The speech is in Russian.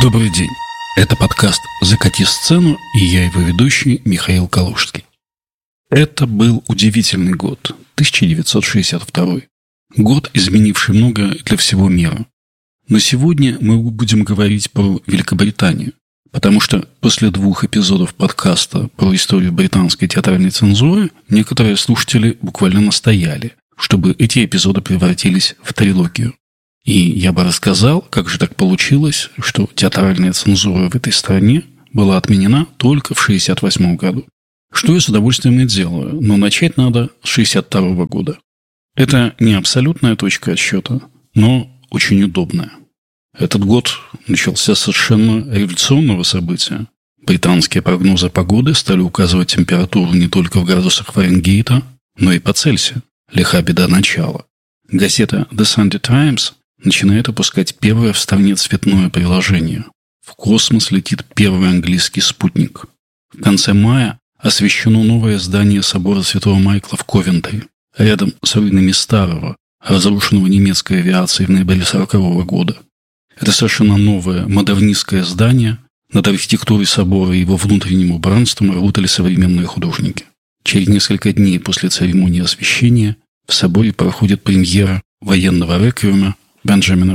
Добрый день. Это подкаст «Закати сцену» и я его ведущий Михаил Калужский. Это был удивительный год, 1962. Год, изменивший многое для всего мира. Но сегодня мы будем говорить про Великобританию, потому что после 2 эпизодов подкаста про историю британской театральной цензуры некоторые слушатели буквально настояли, чтобы эти эпизоды превратились в трилогию. И я бы рассказал, как же так получилось, что театральная цензура в этой стране была отменена только в 1968 году. Что я с удовольствием и делаю, но начать надо с 1962 года. Это не абсолютная точка отсчета, но очень удобная. Этот год начался с совершенно революционного события. Британские прогнозы погоды стали указывать температуру не только в градусах Фаренгейта, но и по Цельсию. Лиха беда начала. Газета The Sunday Times начинает выпускать первое в стране цветное приложение. В космос летит первый английский спутник. В конце мая освещено новое здание собора Святого Майкла в Ковентри, рядом с руинами старого, разрушенного немецкой авиацией в ноябре 1940 года. Это совершенно новое модернистское здание. Над архитектурой собора и его внутренним убранством работали современные художники. Через несколько дней после церемонии освящения в соборе проходит премьера военного реквиема Бенджамина